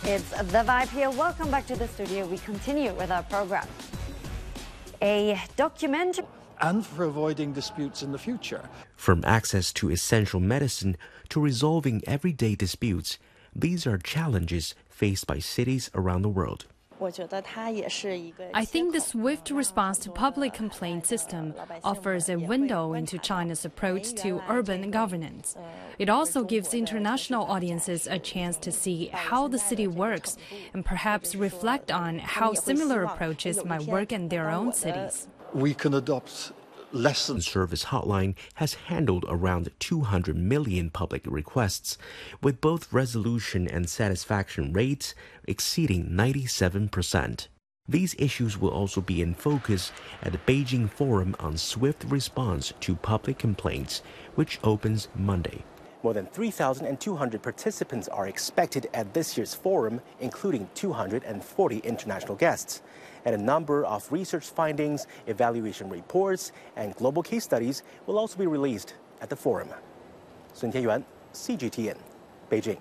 It's The Vibe here. Welcome back to the studio. We continue with our program. A documentary. And for avoiding disputes in the future. From access to essential medicine to resolving everyday disputes, these are challenges faced by cities around the world. I think the swift response to public complaint system offers a window into China's approach to urban governance. It also gives international audiences a chance to see how the city works and perhaps reflect on how similar approaches might work in their own cities. We can adopt lessons. The service hotline has handled around 200 million public requests, with both resolution and satisfaction rates exceeding 97%. These issues will also be in focus at the Beijing Forum on Swift Response to Public Complaints, which opens Monday. More than 3,200 participants are expected at this year's forum, including 240 international guests. And a number of research findings, evaluation reports, and global case studies will also be released at the forum. Sun Tianyuan, CGTN, Beijing.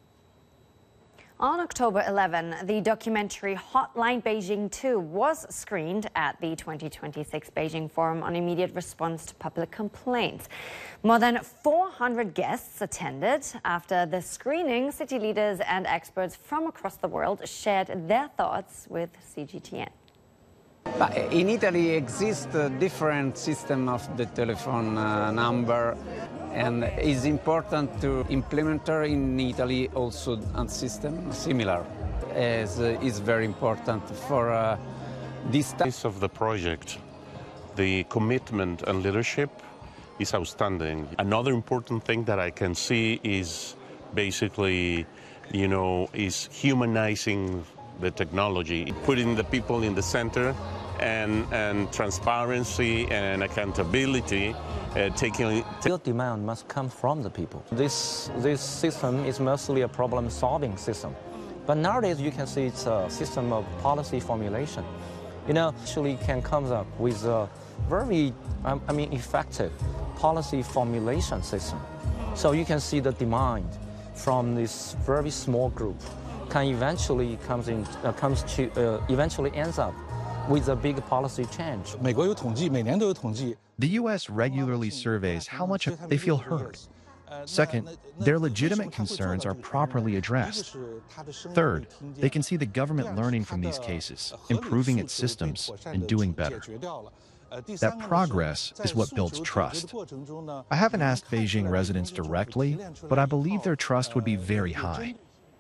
On October 11, the documentary Hotline Beijing 2 was screened at the 2026 Beijing Forum on Immediate Response to Public Complaints. More than 400 guests attended. After the screening, city leaders and experts from across the world shared their thoughts with CGTN. But in Italy exists a different system of the telephone number, and it's important to implement in Italy also a system similar. As is very important for this type of the project. The commitment and leadership is outstanding. Another important thing that I can see is basically, is humanizing the technology, putting the people in the center, and transparency and accountability, Real demand must come from the people. This system is mostly a problem-solving system. But nowadays you can see it's a system of policy formulation. Actually can come up with a very, effective policy formulation system. So you can see the demand from this very small group can eventually eventually ends up with a big policy change. The U.S. regularly surveys how much they feel heard. Second, their legitimate concerns are properly addressed. Third, they can see the government learning from these cases, improving its systems, and doing better. That progress is what builds trust. I haven't asked Beijing residents directly, but I believe their trust would be very high.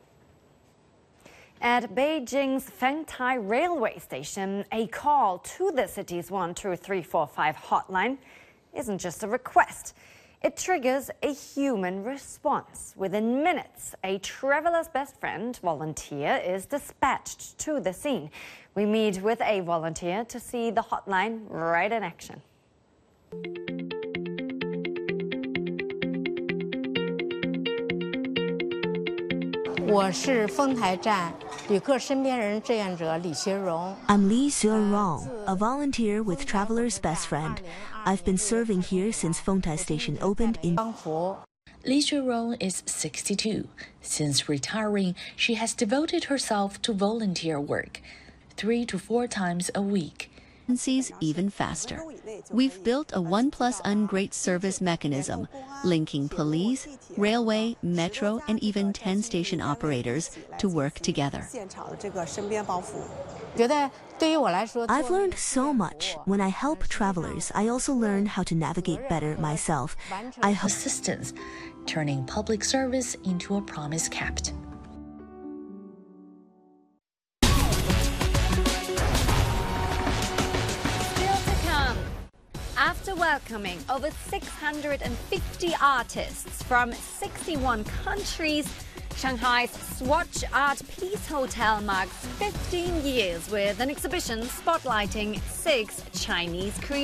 At Beijing's Fengtai railway station, a call to the city's 12345 hotline isn't just a request. It triggers a human response. Within minutes, a traveler's best friend volunteer is dispatched to the scene. We meet with a volunteer to see the hotline right in action. 我是丰台站旅客身边人志愿者李学荣。 I'm Li Xuerong, a volunteer with Traveler's Best Friend. I've been serving here since Fengtai Station opened in. Li Xuerong is 62. Since retiring, she has devoted herself to volunteer work, 3 to 4 times a week. Even faster. We've built a 1+N great service mechanism, linking police, railway, metro, and even 10 station operators to work together. I've learned so much. When I help travelers, I also learn how to navigate better myself. I help assistance, turning public service into a promise kept. After welcoming over 650 artists from 61 countries, Shanghai's Swatch Art Peace Hotel marks 15 years with an exhibition spotlighting 6 Chinese creators.